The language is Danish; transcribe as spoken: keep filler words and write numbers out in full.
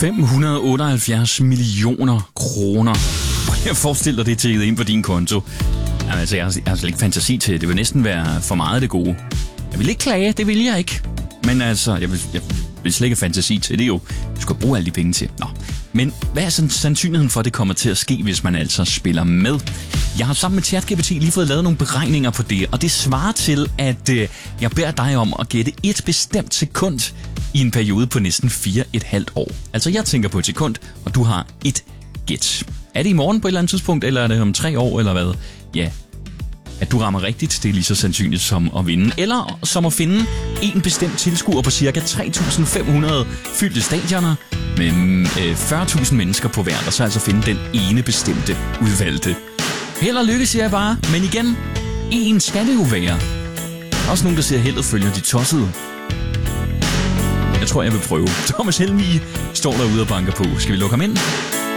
fem hundrede otteoghalvfjerds millioner kroner. Prøv at forestille dig det tækket ind på din konto. Jamen, altså, jeg har, jeg har slet ikke fantasi til det. Det vil næsten være for meget det gode. Jeg vil ikke klage, det vil jeg ikke. Men altså, jeg vil, jeg vil slet ikke have fantasi til det jo. Du skal bruge alle de penge til. Nå. Men hvad er sådan sandsynligheden for, at det kommer til at ske, hvis man altså spiller med? Jeg har sammen med ChatGPT lige fået lavet nogle beregninger på det, og det svarer til, at øh, jeg beder dig om at gætte et bestemt sekund i en periode på næsten fire et halvt år. Altså, jeg tænker på et sekund, og du har et gæt. Er det i morgen på et eller andet tidspunkt, eller er det om tre år, eller hvad? Ja, at du rammer rigtigt, det er lige så sandsynligt som at vinde. Eller som at finde en bestemt tilskuer på ca. tre tusind fem hundrede fyldte stadioner med øh, fyrre tusind mennesker på hver, og så altså finde den ene bestemte udvalgte. Held og lykke, siger jeg bare. Men igen, en skal det jo være. Også nogen, der siger, heldet følger de tossede. Jeg tror, jeg vil prøve. Thomas Helmig står derude og banker på. Skal vi lukke ham ind?